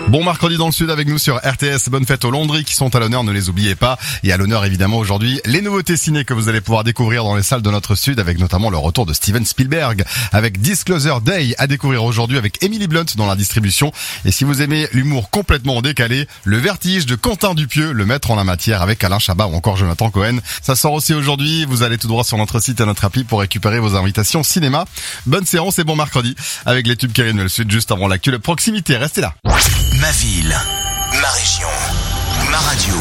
Bon mercredi dans le sud avec nous sur RTS. Bonne fête aux Landry qui sont à l'honneur, ne les oubliez pas. Et à l'honneur évidemment aujourd'hui les nouveautés ciné que vous allez pouvoir découvrir dans les salles de notre sud, avec notamment le retour de Steven Spielberg avec Disclosure Day à découvrir aujourd'hui avec Emily Blunt dans la distribution. Et si vous aimez l'humour complètement décalé, Le Vertige de Quentin Dupieux, le maître en la matière avec Alain Chabat ou encore Jonathan Cohen. Ça sort aussi aujourd'hui. Vous allez tout droit sur notre site et notre appli pour récupérer vos invitations cinéma. Bonne séance et bon mercredi avec les tubes qui arrivent le sud juste avant l'actu de proximité. Restez là. Ma ville, ma région, ma radio.